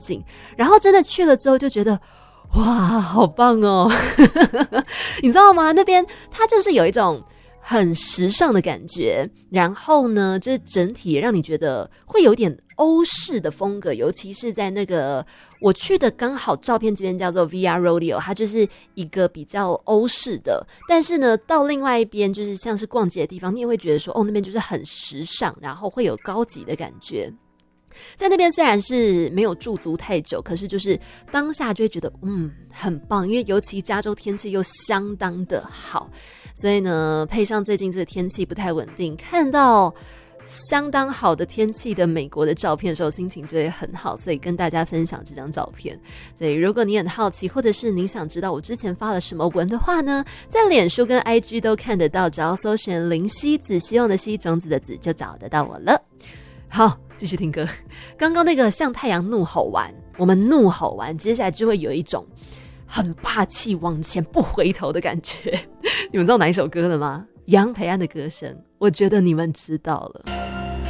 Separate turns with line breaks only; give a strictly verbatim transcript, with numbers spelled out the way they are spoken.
境，然后真的去了之后就觉得哇好棒哦你知道吗，那边它就是有一种很时尚的感觉，然后呢就是整体让你觉得会有点欧式的风格，尤其是在那个我去的刚好照片这边叫做 V R Rodeo， 它就是一个比较欧式的，但是呢到另外一边就是像是逛街的地方，你也会觉得说哦那边就是很时尚，然后会有高级的感觉。在那边虽然是没有驻足太久，可是就是当下就会觉得嗯很棒，因为尤其加州天气又相当的好，所以呢配上最近这个天气不太稳定，看到相当好的天气的美国的照片的时候，心情就会很好，所以跟大家分享这张照片。所以如果你很好奇，或者是你想知道我之前发了什么文的话呢，在脸书跟 I G 都看得到，只要搜寻林夕子，希望的希，种子的子，就找得到我了。好，继续听歌。刚刚那个向太阳怒吼完，我们怒吼完，接下来就会有一种很霸气往前不回头的感觉。你们知道哪一首歌了吗？杨培安的歌声，我觉得你们知道了。